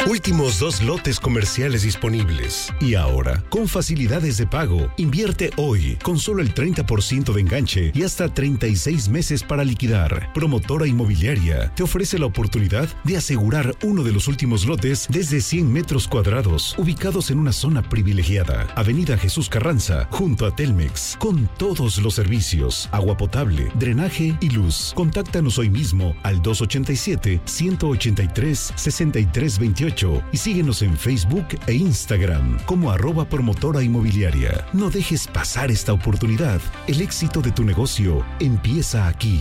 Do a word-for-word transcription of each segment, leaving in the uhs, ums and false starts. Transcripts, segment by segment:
Últimos dos lotes comerciales disponibles. Y ahora, con facilidades de pago, invierte hoy con solo el treinta por ciento de enganche y hasta treinta y seis meses para liquidar. Promotora Inmobiliaria te ofrece la oportunidad de asegurar uno de los últimos lotes desde cien metros cuadrados, ubicados en una zona privilegiada. Avenida Jesús Carranza, junto a Telmex, con todos los servicios, agua potable, drenaje y luz. Contáctanos hoy mismo al dos ochenta y siete, ciento ochenta y tres, sesenta y tres veintiocho y síguenos en Facebook e Instagram como arroba promotora inmobiliaria. No dejes pasar esta oportunidad. El éxito de tu negocio empieza aquí.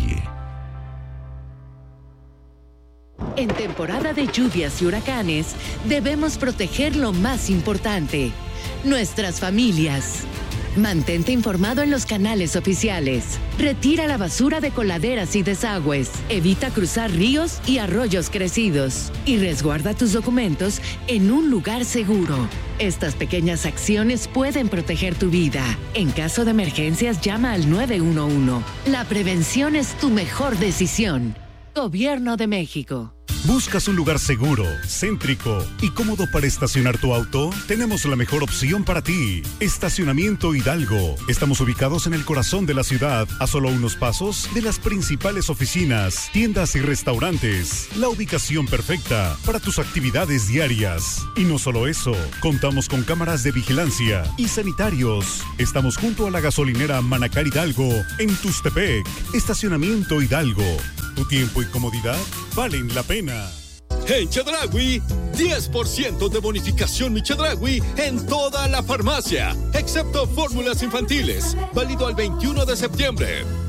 En temporada de lluvias y huracanes, debemos proteger lo más importante, nuestras familias. Mantente informado en los canales oficiales. Retira la basura de coladeras y desagües. Evita cruzar ríos y arroyos crecidos. Y resguarda tus documentos en un lugar seguro. Estas pequeñas acciones pueden proteger tu vida. En caso de emergencias, llama al nueve uno uno. La prevención es tu mejor decisión. Gobierno de México. ¿Buscas un lugar seguro, céntrico y cómodo para estacionar tu auto? Tenemos la mejor opción para ti. Estacionamiento Hidalgo. Estamos ubicados en el corazón de la ciudad, a solo unos pasos de las principales oficinas, tiendas y restaurantes. La ubicación perfecta para tus actividades diarias. Y no solo eso, contamos con cámaras de vigilancia y sanitarios. Estamos junto a la gasolinera Manacar Hidalgo, en Tustepec. Estacionamiento Hidalgo. Tu tiempo y comodidad valen la pena. En Chedraui, diez por ciento de bonificación Mi Chedraui en toda la farmacia, excepto fórmulas infantiles, válido al veintiuno de septiembre.